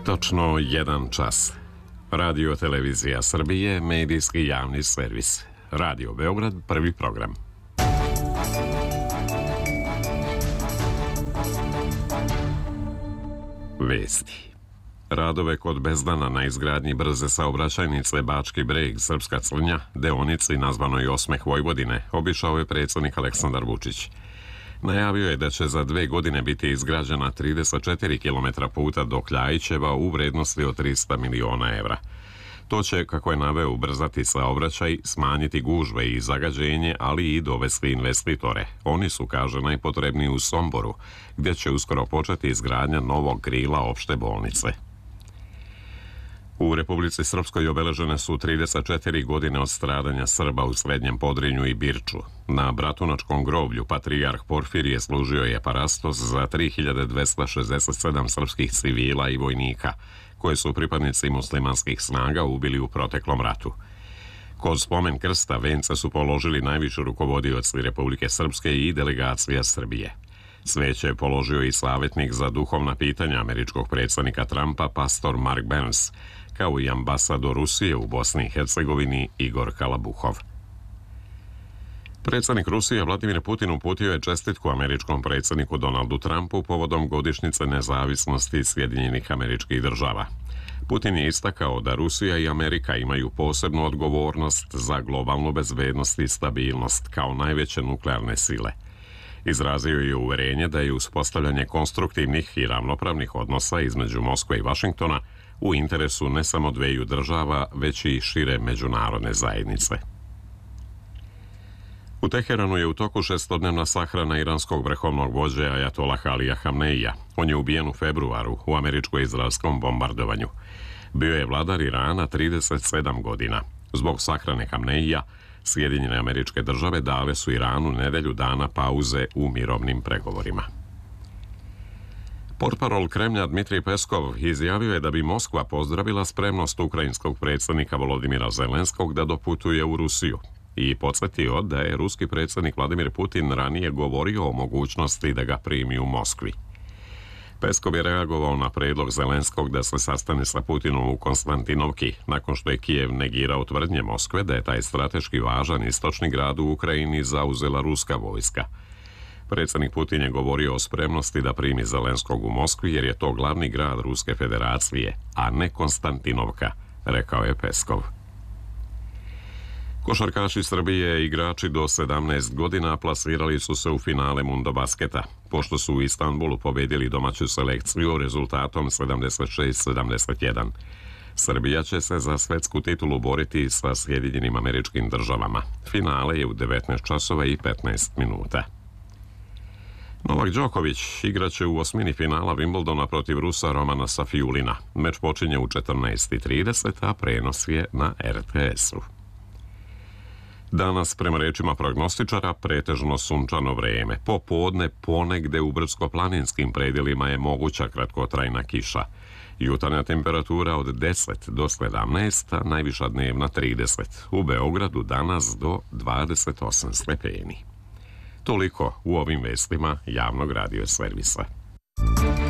Točno 1 čas. Radio Televizija Srbije, medijski javni servis. Radio Beograd, prvi program. Vesti. Radove kod Bezdana na izgradnji brze saobraćajnice Bački Breg, Srpska Crnja, deonici nazvanoj Osmeh Vojvodine, obišao je predsjednik Aleksandar Vučić. Najavio je da će za 2 godine biti izgrađena 34 km puta do Kljajićeva u vrednosti od 300 miliona evra. To će, kako je naveo, ubrzati saobraćaj, smanjiti gužve i zagađenje, ali i dovesti investitore. Oni su, kaže, najpotrebniji u Somboru, gdje će uskoro početi izgradnja novog krila opšte bolnice. U Republici Srpskoj obeležene su 34 godine od stradanja Srba u Srednjem Podrinju i Birču. Na Bratunačkom groblju patrijarh Porfirije služio je parastos za 3267 srpskih civila i vojnika, koje su pripadnici muslimanskih snaga ubili u proteklom ratu. Kod spomen krsta vence su položili najviši rukovodioci Republike Srpske i delegacija Srbije. Sveće je položio i savjetnik za duhovna pitanja američkog predsjednika Trumpa, pastor Mark Burns, kao i ambasador Rusije u Bosni i Hercegovini Igor Kalabuhov. Predsjednik Rusije Vladimir Putin uputio je čestitku američkom predsjedniku Donaldu Trumpu povodom godišnjice nezavisnosti Sjedinjenih Američkih Država. Putin je istakao da Rusija i Amerika imaju posebnu odgovornost za globalnu bezbednost i stabilnost kao najveće nuklearne sile. Izrazio je uverenje da je uspostavljanje konstruktivnih i ravnopravnih odnosa između Moskve i Vašingtona u interesu ne samo dveju država, već i šire međunarodne zajednice. U Teheranu je u toku 6-dnevna sahrana iranskog vrhovnog vođe Ajatollaha Alija Hamneija. On je ubijen u februaru u američko-izraelskom bombardovanju. Bio je vladar Irana 37 godina. Zbog sahrane Hamneija, Sjedinjene Američke Države dale su Iranu nedelju dana pauze u mirovnim pregovorima. Portparol Kremlja Dmitrij Peskov izjavio je da bi Moskva pozdravila spremnost ukrajinskog predsjednika Volodimira Zelenskog da doputuje u Rusiju i podsjetio da je ruski predsjednik Vladimir Putin ranije govorio o mogućnosti da ga primi u Moskvi. Peskov je reagovao na predlog Zelenskog da se sastane sa Putinom u Konstantinovki, nakon što je Kijev negirao tvrdnje Moskve da je taj strateški važan istočni grad u Ukrajini zauzela ruska vojska. Predsjednik Putin je govorio o spremnosti da primi Zelenskog u Moskvi jer je to glavni grad Ruske federacije, a ne Konstantinovka, rekao je Peskov. Košarkaši Srbije, igrači do 17 godina, plasirali su se u finale Mundo Basketa, pošto su u Istanbulu pobedili domaću selekciju rezultatom 76-71. Srbija će se za svetsku titulu boriti sa Sjedinjenim Američkim Državama. Finale je u 19 časova i 15 minuta. Novak Đoković igraće u osmini finala Wimbledona protiv Rusa Romana Safiulina. Meč počinje u 14:30, a prenos je na RTS-u. Danas, prema rečima prognostičara, pretežno sunčano vreme. Popodne ponegde u brdsko-planinskim predjelima je moguća kratkotrajna kiša. Jutarnja temperatura od 10 do 17, a najviša dnevna 30. U Beogradu danas do 28 stepeni. Toliko u ovim vestima javnog radio servisa.